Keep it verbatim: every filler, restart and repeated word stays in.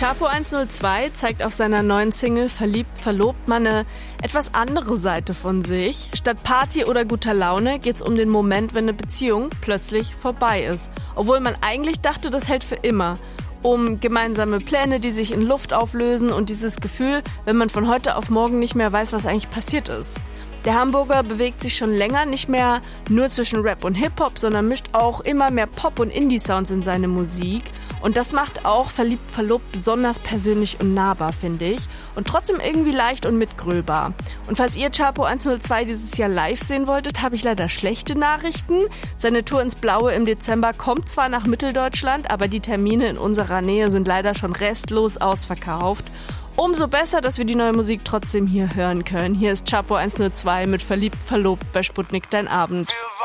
Chapo hundertzwei zeigt auf seiner neuen Single Verliebt, verlobt mal eine etwas andere Seite von sich. Statt Party oder guter Laune geht's um den Moment, wenn eine Beziehung plötzlich vorbei ist. Obwohl man eigentlich dachte, das hält für immer. Um gemeinsame Pläne, die sich in Luft auflösen und dieses Gefühl, wenn man von heute auf morgen nicht mehr weiß, was eigentlich passiert ist. Der Hamburger bewegt sich schon länger nicht mehr nur zwischen Rap und Hip-Hop, sondern mischt auch immer mehr Pop- und Indie-Sounds in seine Musik. Und das macht auch Verliebt, verlobt besonders persönlich und nahbar, finde ich. Und trotzdem irgendwie leicht und mitgrölbar. Und falls ihr Chapo hundertzwei dieses Jahr live sehen wolltet, habe ich leider schlechte Nachrichten. Seine Tour ins Blaue im Dezember kommt zwar nach Mitteldeutschland, aber die Termine in unserer Nähe sind leider schon restlos ausverkauft. Umso besser, dass wir die neue Musik trotzdem hier hören können. Hier ist Chapo hundertzwei mit Verliebt, verlobt bei Sputnik Dein Abend.